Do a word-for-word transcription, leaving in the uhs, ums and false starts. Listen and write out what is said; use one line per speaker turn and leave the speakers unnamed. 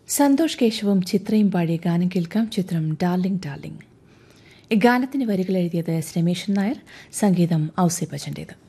സന്തോഷ് കേശവും ചിത്രയും പാടിയ ഗാനം കേൾക്കാം. ചിത്രം ഡാർലിംഗ് ഡാർലിംഗ്. ഈ ഗാനത്തിന് വരികൾ എഴുതിയത് എസ് രമേശൻ നായർ, സംഗീതം ഔസേ ബച്ചൻ്റേത്.